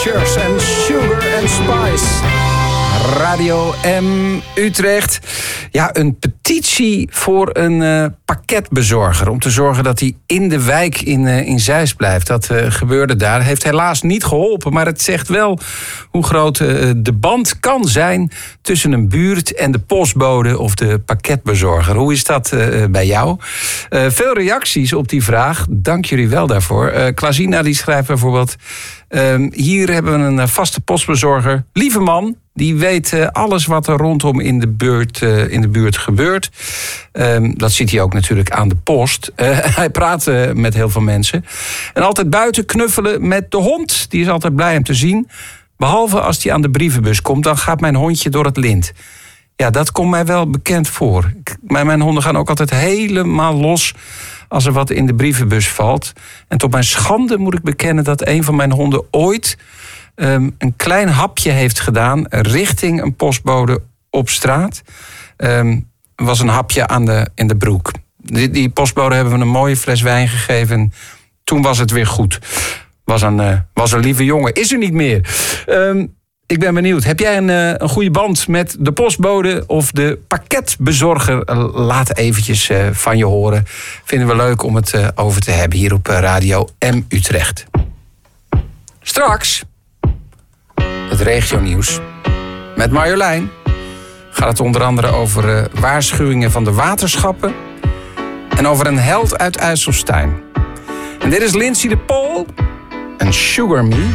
Vultures en Sugar and Spice. Radio M Utrecht. Ja, een petitie voor een pakketbezorger. Om te zorgen dat hij in de wijk in Zeist blijft. Dat gebeurde daar. Heeft helaas niet geholpen. Maar het zegt wel hoe groot de band kan zijn tussen een buurt en de postbode of de pakketbezorger. Hoe is dat bij jou? Veel reacties op die vraag. Dank jullie wel daarvoor. Klasina die schrijft bijvoorbeeld: hier hebben we een vaste postbezorger. Lieve man, die weet alles wat er rondom in de buurt gebeurt. Dat ziet hij ook natuurlijk aan de post. Hij praat met heel veel mensen. En altijd buiten knuffelen met de hond. Die is altijd blij hem te zien. Behalve als hij aan de brievenbus komt, dan gaat mijn hondje door het lint. Ja, dat komt mij wel bekend voor. Mijn honden gaan ook altijd helemaal los als er wat in de brievenbus valt. En tot mijn schande moet ik bekennen dat een van mijn honden ooit een klein hapje heeft gedaan richting een postbode op straat. Was een hapje in de broek. Die postbode hebben we een mooie fles wijn gegeven. Toen was het weer goed. Was een lieve jongen. Is er niet meer. Ik ben benieuwd. Heb jij een goede band met de postbode of de pakketbezorger? Laat eventjes van je horen. Vinden we leuk om het over te hebben hier op Radio M Utrecht. Straks het regionieuws met Marjolein. Gaat het onder andere over waarschuwingen van de waterschappen en over een held uit IJsselstein. En dit is Lindsay de Pool en Sugar Me.